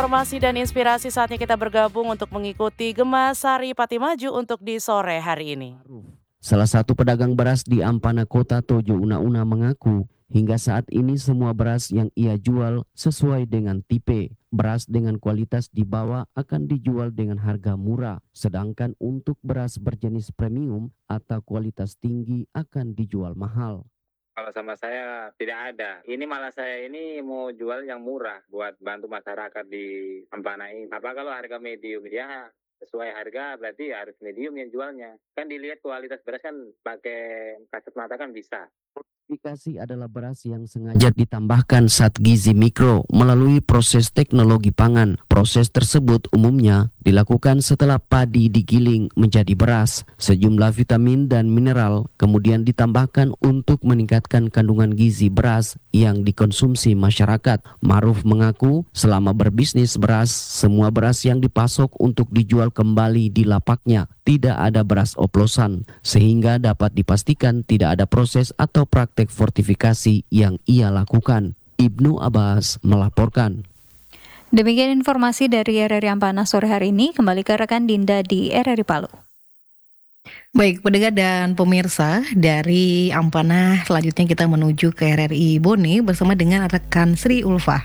Informasi dan inspirasi saatnya kita bergabung untuk mengikuti Gema Sari Pati Maju untuk di sore hari ini. Salah satu pedagang beras di Ampana Kota Tojo Una-Una mengaku hingga saat ini semua beras yang ia jual sesuai dengan tipe. Beras dengan kualitas di bawah akan dijual dengan harga murah, sedangkan untuk beras berjenis premium atau kualitas tinggi akan dijual mahal. Kalau sama saya tidak ada. Ini malah saya ini mau jual yang murah buat bantu masyarakat di Ampana ini. Apa kalau harga medium? Ya sesuai harga berarti harus medium yang jualnya. Kan dilihat kualitas beras kan pakai kasat mata kan bisa. Sertifikasi adalah beras yang sengaja ditambahkan zat gizi mikro melalui proses teknologi pangan. Proses tersebut umumnya dilakukan setelah padi digiling menjadi beras. Sejumlah vitamin dan mineral kemudian ditambahkan untuk meningkatkan kandungan gizi beras yang dikonsumsi masyarakat. Ma'ruf mengaku selama berbisnis beras, semua beras yang dipasok untuk dijual kembali di lapaknya. Tidak ada beras oplosan, sehingga dapat dipastikan tidak ada proses atau praktek fortifikasi yang ia lakukan. Ibnu Abbas melaporkan. Demikian informasi dari RRI Ampana sore hari ini. Kembali ke rekan Dinda di RRI Palu. Baik, pendengar dan pemirsa dari Ampana, selanjutnya kita menuju ke RRI Bone bersama dengan rekan Sri Ulfa.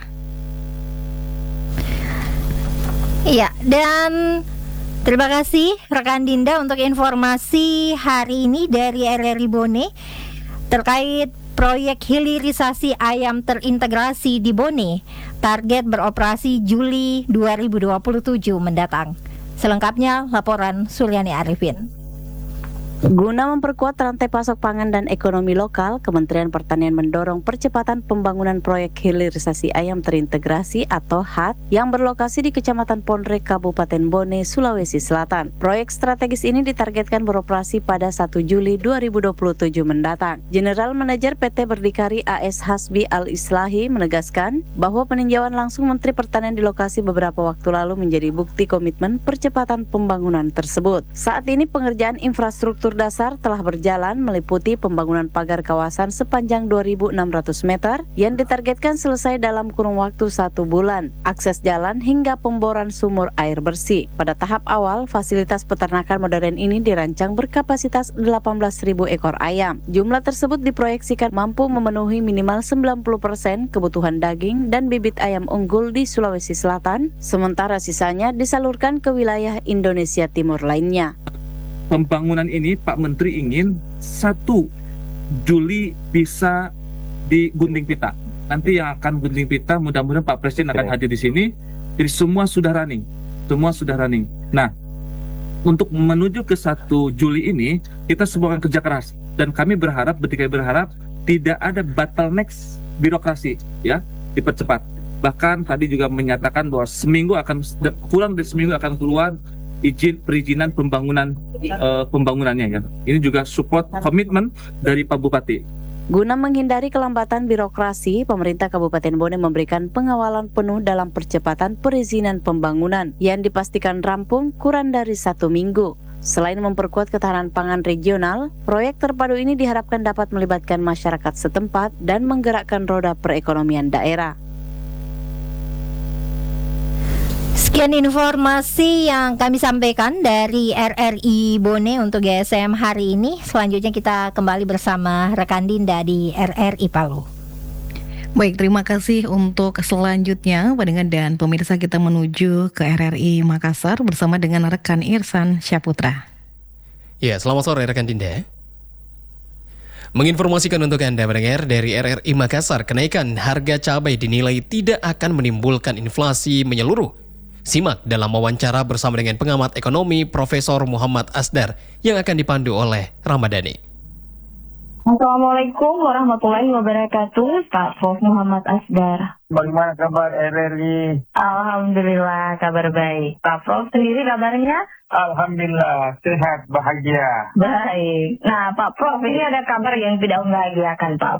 Iya, dan terima kasih rekan Dinda untuk informasi hari ini dari RRI Bone terkait proyek hilirisasi ayam terintegrasi di Bone. Target beroperasi Juli 2027 mendatang. Selengkapnya laporan Suryani Arifin. Guna memperkuat rantai pasok pangan dan ekonomi lokal, Kementerian Pertanian mendorong percepatan pembangunan proyek hilirisasi ayam terintegrasi atau HAT yang berlokasi di Kecamatan Ponrek, Kabupaten Bone, Sulawesi Selatan. Proyek strategis ini ditargetkan beroperasi pada 1 Juli 2027 mendatang. General Manager PT Berdikari AS Hasbi Al-Islahi menegaskan bahwa peninjauan langsung Menteri Pertanian di lokasi beberapa waktu lalu menjadi bukti komitmen percepatan pembangunan tersebut. Saat ini pengerjaan infrastruktur dasar telah berjalan meliputi pembangunan pagar kawasan sepanjang 2.600 meter yang ditargetkan selesai dalam kurun waktu 1 bulan, akses jalan hingga pemboran sumur air bersih. Pada tahap awal, fasilitas peternakan modern ini dirancang berkapasitas 18.000 ekor ayam. Jumlah tersebut diproyeksikan mampu memenuhi minimal 90% kebutuhan daging dan bibit ayam unggul di Sulawesi Selatan, sementara sisanya disalurkan ke wilayah Indonesia Timur lainnya. Pembangunan ini Pak Menteri ingin 1 Juli bisa digunting pita. Nanti yang akan gunting pita mudah-mudahan Pak Presiden akan hadir di sini. Jadi semua sudah running. Nah, untuk menuju ke 1 Juli ini kita semua akan kerja keras dan kami berharap tidak ada bottleneck birokrasi ya, dipercepat. Bahkan tadi juga menyatakan bahwa kurang dari seminggu akan keluar perizinan pembangunannya ya. Ini juga support komitmen dari Pak Bupati. Guna menghindari kelambatan birokrasi, pemerintah Kabupaten Bone memberikan pengawalan penuh dalam percepatan perizinan pembangunan yang dipastikan rampung kurang dari 1 minggu. Selain memperkuat ketahanan pangan regional, proyek terpadu ini diharapkan dapat melibatkan masyarakat setempat dan menggerakkan roda perekonomian daerah. Sekian informasi yang kami sampaikan dari RRI Bone untuk GSM hari ini. Selanjutnya kita kembali bersama rekan Dinda di RRI Palu. Baik, terima kasih untuk selanjutnya pendengar dan pemirsa, kita menuju ke RRI Makassar bersama dengan rekan Irsan Syaputra. Ya, selamat sore rekan Dinda. Menginformasikan untuk Anda pendengar dari RRI Makassar, kenaikan harga cabai dinilai tidak akan menimbulkan inflasi menyeluruh. Simak dalam wawancara bersama dengan pengamat ekonomi Profesor Muhammad Asdar yang akan dipandu oleh Ramadhani. Assalamualaikum warahmatullahi wabarakatuh, Pak Prof. Muhammad Asdar. Bagaimana kabar RRI? Alhamdulillah, kabar baik. Pak Prof sendiri kabarnya? Alhamdulillah, sehat, bahagia. Baik. Nah, Pak Prof, ini ada kabar yang tidak membahagiakan, Pak